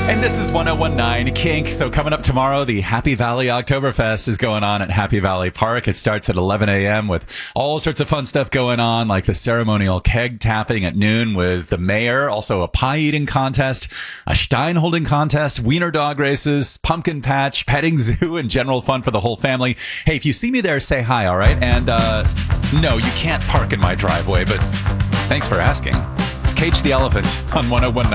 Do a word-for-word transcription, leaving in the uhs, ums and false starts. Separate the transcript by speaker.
Speaker 1: And this is one oh one point nine Kink. So coming up tomorrow, the Happy Valley Oktoberfest is going on at Happy Valley Park. It starts at eleven a.m. with all sorts of fun stuff going on, like the ceremonial keg tapping at noon with the mayor, also a pie eating contest, a Stein holding contest, wiener dog races, pumpkin patch, petting zoo, and general fun for the whole family. Hey, if you see me there, say hi, all right? And uh, no, you can't park in my driveway, but thanks for asking. It's Cage the Elephant on one oh one point nine.